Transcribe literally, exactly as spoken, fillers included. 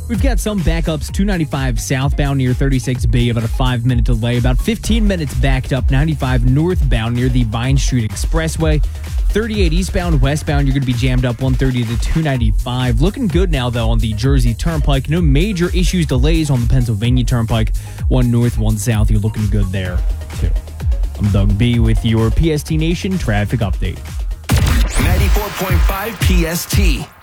We've got some backups. two ninety-five southbound near thirty-six B, about a five-minute delay. About fifteen minutes backed up. ninety-five northbound near the Vine Street Expressway. thirty-eight eastbound, westbound, you're going to be jammed up one thirty to two ninety-five. Looking good now, though, on the Jersey Turnpike. No major issues, delays on the Pennsylvania Turnpike. One north, one south. You're looking good there, too. I'm Doug B. with your P S T Nation traffic update. ninety-four point five P S T.